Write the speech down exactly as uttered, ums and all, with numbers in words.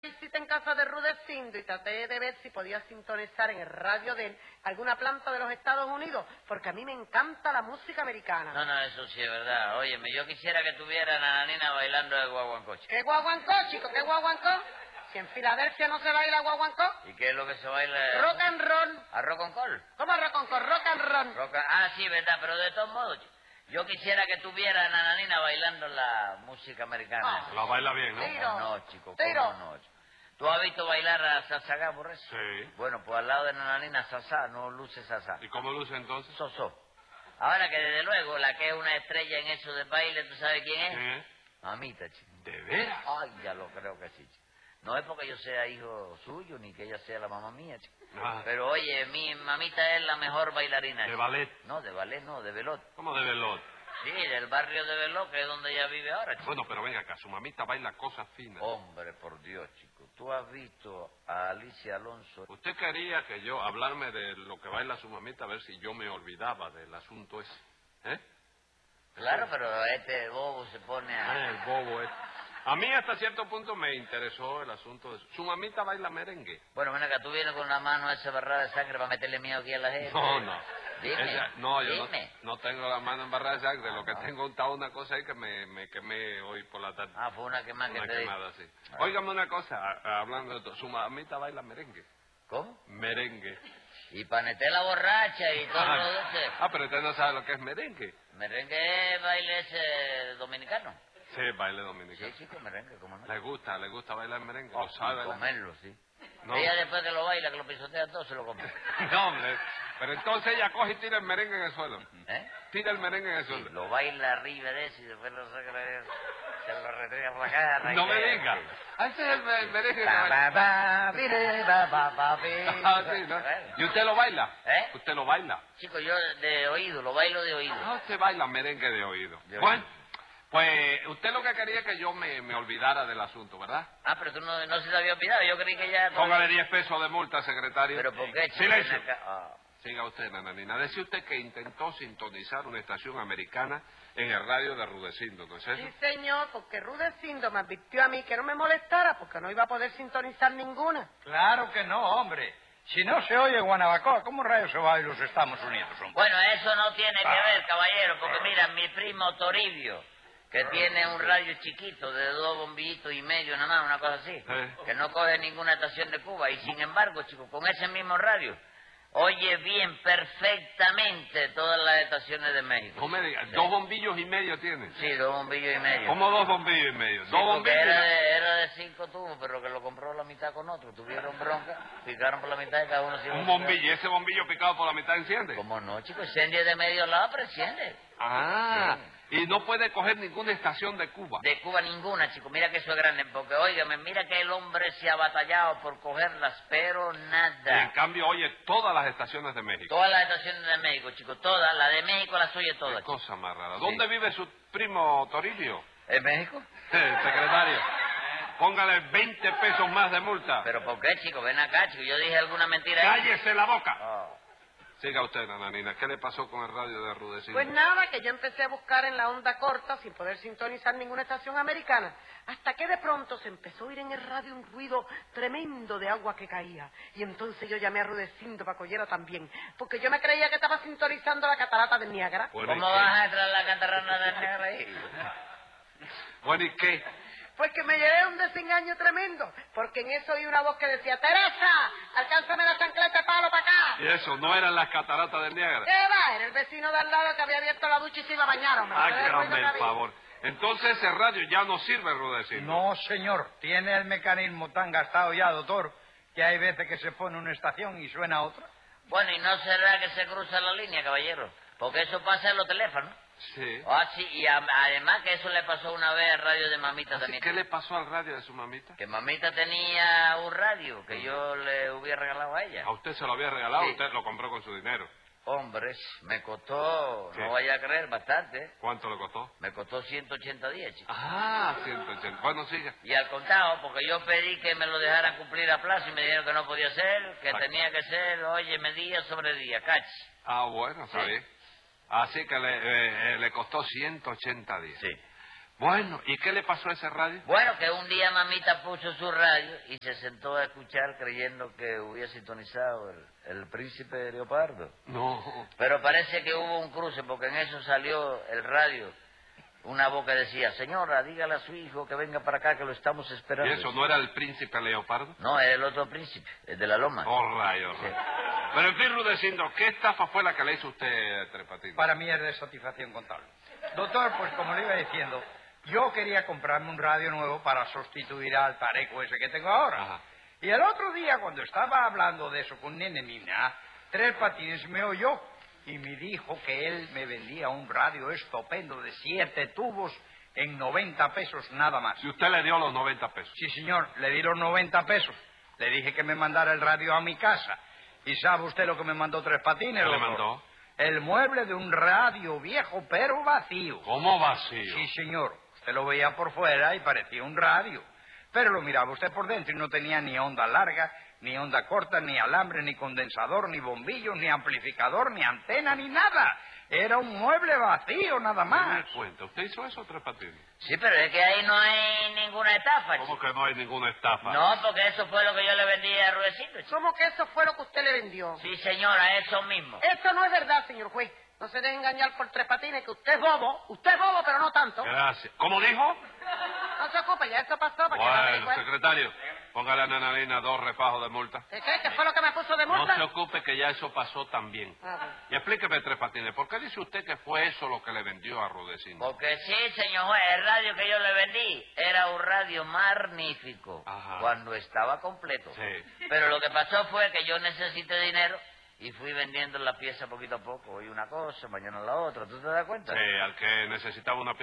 visita en casa de Rudecindo y traté de ver si podía sintonizar en el radio de alguna planta de los Estados Unidos, porque a mí me encanta la música americana. No, no, eso sí es verdad. Óyeme, yo quisiera que tuviera a Nananina bailando el guaguancó. ¿Qué guaguancó, chico? ¿Qué guaguancó? Si en Filadelfia no se baila guaguancó. ¿Y qué es lo que se baila? Rock and roll. ¿Arroz con col? ¿Cómo rock and roll? Rock and roll. Rock and... Ah, sí, verdad, pero de todos modos, yo quisiera que tuviera a Nananina bailando la música americana. Oh, la baila bien, ¿no? Tiro. No, chico, Tiro. ¿cómo no? Chico? ¿Tú has visto bailar a Sasagá, por eso? Sí. Bueno, pues al lado de Nananina, Sasá, no luce Sasá. ¿Y cómo luce entonces? Sosó. Ahora que desde luego la que es una estrella en eso de baile, ¿tú sabes quién es? ¿Eh? Mamita, chico. ¿De veras? Ay, ya lo creo que sí, chico. No es porque yo sea hijo suyo, ni que ella sea la mamá mía, chico. Ah. Pero oye, mi mamita es la mejor bailarina. ¿De chico. ballet? No, de ballet no, de velot. ¿Cómo de velot? Sí, del barrio de Veló, que es donde ella vive ahora, chico. Bueno, pero venga acá, su mamita baila cosas finas. Hombre, por Dios, chico. ¿Tú has visto a Alicia Alonso? Usted quería que yo hablarme de lo que baila su mamita, a ver si yo me olvidaba del asunto ese. ¿Eh? Claro, pero este bobo se pone Ah, a... el bobo este. A mí hasta cierto punto me interesó el asunto de su... ¿Su mamita baila merengue? Bueno, ven acá, tú vienes con la mano esa barrada de sangre para meterle miedo aquí a la gente. No, no. Dime, Esa- no, yo no, dime. no tengo la mano embarrada de sangre. Lo que Ah. tengo está una cosa ahí que me, me quemé hoy por la tarde. Ah, fue una quemada que Una te di. quemada, sí. Ah. Óigame una cosa, a- hablando de esto. Su mamita baila merengue. ¿Cómo? Merengue. Y paneté borracha y todo lo de ese. Ah, pero usted no sabe lo que es merengue. Merengue es baile ese dominicano. Sí, baile Sí, dominicano. chico, merengue, ¿cómo no? Le gusta, le gusta bailar merengue. Oh, Lo sabe y bailar. comerlo, sí. No. Ella después que lo baila, que lo pisotea todo, se lo come. No, hombre. Pero entonces ella coge y tira el merengue en el suelo. ¿Eh? Tira el merengue en el Sí, suelo. lo baila arriba de eso y después lo saca, se lo retrega por acá. No me arranca. diga. Ah, ese es el, me- el merengue que Ba, baila. ba, ba, bire, ba, ba, ba, bi. Ah, sí, ¿no? ¿Y usted lo baila? ¿Eh? ¿Usted lo baila? Chico, yo de oído, lo bailo de oído. Ah, usted baila merengue de oído. De Bueno, oído. pues usted lo que quería es que yo me, me olvidara del asunto, ¿verdad? Ah, pero tú no, no se te había olvidado, yo creí que ya... Póngale diez pesos de multa, secretario. ¿Pero por qué, chico? Silencio. Ven acá. Ah. Siga usted, Nananina. Decía usted que intentó sintonizar una estación americana en el radio de Rudecindo, ¿no es eso? Sí, señor, porque Rudecindo me advirtió a mí que no me molestara porque no iba a poder sintonizar ninguna. Claro que no, hombre. Si no se oye Guanabacoa, ¿cómo rayos se va a ir los Estados Unidos, hombre? Bueno, eso no tiene que Ah. ver, caballero, porque mira, mi primo Toribio, que tiene un radio chiquito de dos bombillitos y medio, nada más, una cosa así, Eh. que no coge ninguna estación de Cuba, y sin embargo, chico, con ese mismo radio, oye bien, perfectamente todas las estaciones de México. No me diga, Sí. dos bombillos y medio tiene. Sí, dos bombillos y medio. ¿Cómo dos bombillos y medio? Sí, dos porque bombillos. era de, era de cinco tubos, pero que lo compró la mitad con otro. Tuvieron bronca, picaron por la mitad y cada uno se iba Un a- bombillo, ¿y ese bombillo picado por la mitad enciende? ¿Cómo no, chico? Enciende de medio lado, pero enciende. Ah, y no puede coger ninguna estación de Cuba. De Cuba ninguna, chico. Mira que eso es grande, porque, óigame, mira que el hombre se ha batallado por cogerlas, pero Y en nada. cambio oye todas las estaciones de México. Todas las estaciones de México, chico, todas. La de México las oye Qué todas. chico. cosa más rara. Sí. ¿Dónde vive su primo Toribio? ¿En México? Secretario, póngale veinte pesos más de multa. ¿Pero por qué, chico? Ven acá, chico. Yo dije alguna mentira ahí. ¡Cállese la boca! Ah. Siga usted, Nananina. ¿Qué le pasó con el radio de Rudecindo? Pues nada, que yo empecé a buscar en la onda corta sin poder sintonizar ninguna estación americana, hasta que de pronto se empezó a oír en el radio un ruido tremendo de agua que caía. Y entonces yo llamé a Rudecindo para que oyera también, porque yo me creía que estaba sintonizando la catarata de Niágara. Bueno, ¿y ¿Cómo qué? vas a entrar la cantarrana de negra ahí? Bueno, ¿y qué? Pues que me llevé un desengaño tremendo, porque en eso oí una voz que decía: ¡Teresa, alcánzame la chancleta de palo para acá! Y eso, no eran las cataratas del Niágara. ¿Qué va? Era el vecino de al lado que había abierto la ducha y se iba a bañar, hombre. ¿Qué ruido Hágame que el había? favor. Entonces ese radio ya no sirve, Rudecindo. No, señor. Tiene el mecanismo tan gastado ya, doctor, que hay veces que se pone una estación y suena otra. Bueno, ¿y no será que se cruza la línea, caballero? Porque eso pasa en los teléfonos. Sí. Ah, sí, y a- además que eso le pasó una vez al radio de Mamita Así, también. ¿qué le pasó al radio de su mamita? Que Mamita tenía un radio que yo le hubiera regalado a ella. A usted se lo había regalado, Sí. usted lo compró con su dinero. Hombres, me costó, ¿Qué? no vaya a creer, bastante. ¿Cuánto le costó? Me costó ciento ochenta días, chico. Ah, ciento ochenta. Bueno, siga. Y al contado, porque yo pedí que me lo dejaran cumplir a plazo y me dijeron que no podía ser, que Ah. tenía que ser, oye, día sobre día, cach. Ah, bueno, está Sí. bien. Así que le, eh, eh, le costó ciento ochenta días. Sí. Bueno, ¿y qué le pasó a ese radio? Bueno, que un día mamita puso su radio y se sentó a escuchar creyendo que hubiera sintonizado el, el Príncipe Leopardo. No. Pero parece que hubo un cruce porque en eso salió el radio. Una voz que decía, señora, dígale a su hijo que venga para acá que lo estamos ¿Y esperando. eso no era el Príncipe Leopardo? No, era el otro príncipe, el de la loma. Oh, rayo, rayo. Pero en fin, Rudecindo, ¿qué estafa fue la que le hizo usted, Tres Patines? Para mí es de satisfacción contable. Doctor, pues como le iba diciendo, yo quería comprarme un radio nuevo para sustituir al tareco ese que tengo ahora. Ajá. Y el otro día, cuando estaba hablando de eso con Nene Nina, Tres Patines me oyó y me dijo que él me vendía un radio estupendo de siete tubos en noventa pesos nada más. Si usted le dio los noventa pesos. Sí, señor, le di los noventa pesos. Le dije que me mandara el radio a mi casa. ¿Y sabe usted lo que me mandó Tres Patines, ¿Qué le doctor? mandó? El mueble de un radio viejo, pero vacío. ¿Cómo vacío? Sí, señor. Usted lo veía por fuera y parecía un radio. Pero lo miraba usted por dentro y no tenía ni onda larga, ni onda corta, ni alambre, ni condensador, ni bombillo, ni amplificador, ni antena, ni nada. Era un mueble vacío, nada ¿Me más. cuenta? ¿Usted hizo eso, Tres Patines? Sí, pero es que ahí no hay ninguna estafa, ¿Cómo chico. que no hay ninguna estafa? No, porque eso fue lo que yo le vendí a Rudecindo, chico. ¿Cómo que eso fue lo que usted le vendió? Sí, señora, eso mismo. Eso no es verdad, señor juez. No se deje engañar por Tres Patines, que usted es bobo. Usted es bobo, pero no tanto. Gracias. ¿Cómo dijo? No se ocupe, ya eso pasó. ¿Para que va a Bueno, averiguar? secretario, póngale a Nanalina dos refajos de multa. ¿Qué, qué? ¿Qué fue lo que me puso de No multa? se ocupe que ya eso pasó también. Ah, bueno. Y explíqueme, Tres Patines, ¿por qué dice usted que fue eso lo que le vendió a Rudecindo? Porque sí, señor juez, el radio que yo le vendí era un radio magnífico. Ajá. Cuando estaba completo. Sí. Pero lo que pasó fue que yo necesité dinero y fui vendiendo la pieza poquito a poco. Hoy una cosa, mañana la otra. ¿Tú te das cuenta? Sí, al que necesitaba una